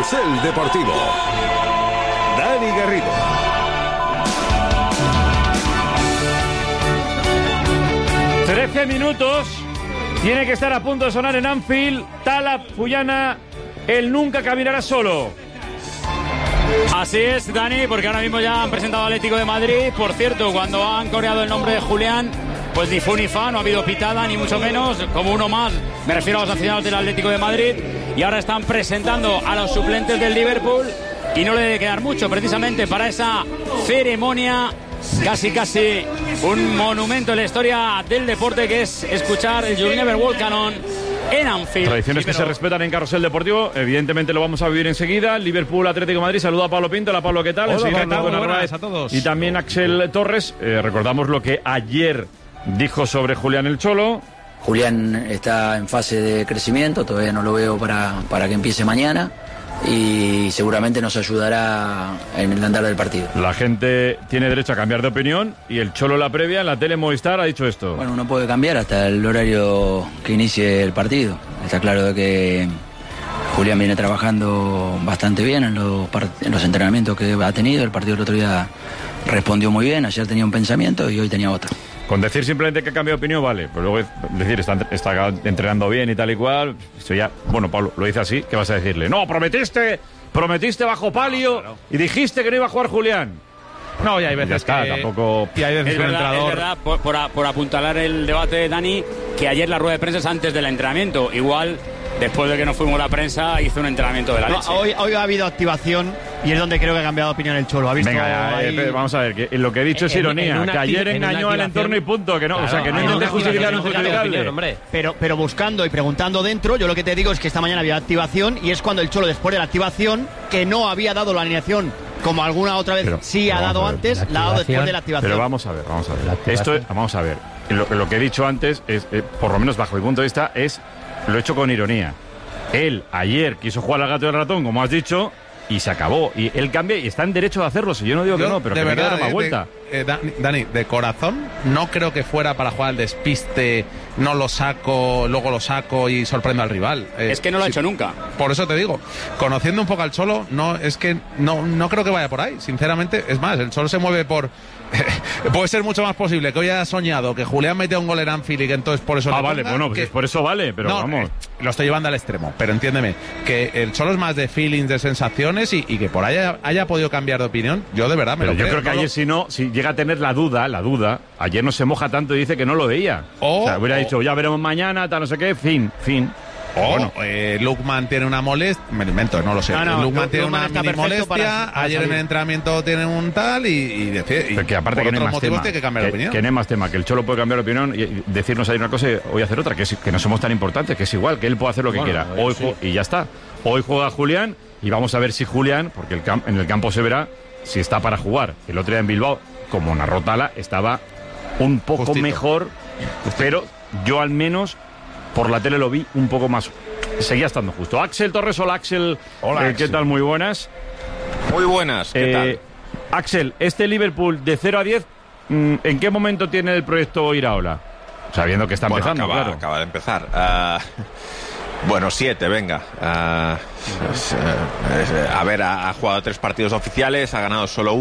Carrusel Deportivo. Dani Garrido. ...13 tiene que estar a punto de sonar en Anfield. Tala Puyana, él nunca caminará solo. Así es, Dani, porque ahora mismo ya han presentado al Atlético de Madrid. Por cierto, cuando han coreado el nombre de Julián, pues ni fu ni fa, no ha habido pitada, ni mucho menos. Como uno más, me refiero a los aficionados del Atlético de Madrid. Y ahora están presentando a los suplentes del Liverpool. Y no le debe quedar mucho, precisamente, para esa ceremonia. Casi un monumento en la historia del deporte, que es escuchar el You Never Walk Alone en Anfield. Tradiciones que se respetan en Carrusel Deportivo. Evidentemente lo vamos a vivir enseguida. Liverpool, Atlético de Madrid. Saluda a Pablo Pinto. Hola, Pablo, ¿qué tal? Hola, ¿qué tal? Buenas a todos. Y también Axel Torres. Recordamos lo que ayer dijo sobre Julián el Cholo. Julián está en fase de crecimiento. Todavía no lo veo para que empiece mañana. Y seguramente nos ayudará en el andar del partido. La gente tiene derecho a cambiar de opinión y el Cholo, la previa, en la tele Movistar, ha dicho esto. Bueno, uno puede cambiar hasta el horario que inicie el partido. Está claro de que Julián viene trabajando bastante bien en los entrenamientos que ha tenido. El partido del otro día respondió muy bien. Ayer tenía un pensamiento y hoy tenía otro. Con decir simplemente que ha cambiado de opinión, vale. Pero luego decir, está entrenando bien y tal y cual. Eso ya, bueno, Pablo, lo dice así, ¿qué vas a decirle? No, prometiste bajo palio, claro, y dijiste que no iba a jugar Julián. No, y hay veces ya está, tampoco... Y hay veces es verdad, por apuntalar el debate, Dani, que ayer la rueda de prensa es antes del entrenamiento. Igual, después de que nos fuimos a la prensa, hizo un entrenamiento de la leche. Hoy ha habido activación y es donde creo que ha cambiado de opinión el Cholo. ¿Ha visto? Venga, vamos a ver, que lo que he dicho es ironía, que ayer engañó al entorno y punto, que no, claro, o sea, que no intente justificar lo injustificable. Pero buscando y preguntando dentro, yo lo que te digo es que esta mañana había activación y es cuando el Cholo, después de la activación, que no había dado la alineación como alguna otra vez ha dado antes, la ha dado después de la activación. Pero vamos a ver. Vamos a ver. Lo que he dicho antes, es, por lo menos bajo mi punto de vista, lo he hecho con ironía. Él ayer quiso jugar al gato y al ratón, como has dicho, y se acabó. Y él cambia y está en derecho de hacerlo. Si yo no digo que no, pero que me quede dar más vuelta. Dani, de corazón, no creo que fuera para jugar al despiste, no lo saco, luego lo saco y sorprendo al rival. Es que no lo ha hecho nunca. Por eso te digo, conociendo un poco al Cholo, no creo que vaya por ahí, sinceramente. Es más, el Cholo se mueve por... puede ser mucho más posible que hoy haya soñado que Julián metió un gol en Anfield y que entonces por eso... vale, bueno, pues por eso vale, pero no, vamos... lo estoy llevando al extremo, pero entiéndeme, que el Cholo es más de feelings, de sensaciones y que por ahí haya podido cambiar de opinión, yo de verdad me lo creo. Yo creo que ayer si llega a tener la duda, ayer no se moja tanto y dice que no lo veía. O sea, hubiera dicho, ya veremos mañana, tal, no sé qué, fin. Bueno, Lukman tiene una molestia, me lo invento, no lo sé. Lukman tiene una mini molestia, ayer en el entrenamiento tiene un tal y decide. Pero que aparte que no hay más tema, tiene que cambiar de opinión. Que no hay más tema, que el Cholo puede cambiar de opinión y decirnos ahí una cosa y hoy hacer otra, que no somos tan importantes, que es igual, que él puede hacer lo que quiera. Hoy y ya está. Hoy juega Julián y vamos a ver si Julián, porque en el campo se verá si está para jugar. El otro día en Bilbao, como narró Tala, estaba un poco mejor, pero yo al menos por la tele lo vi un poco más. Seguía estando justo. Axel Torres, hola Axel. Hola, ¿qué tal? Muy buenas. Muy buenas, ¿qué tal? Axel, este Liverpool de 0 a 10, ¿en qué momento tiene el proyecto Iraola? Sabiendo que está empezando, claro. Acaba de empezar. 7, venga. Ha jugado 3 partidos oficiales, ha ganado solo 1.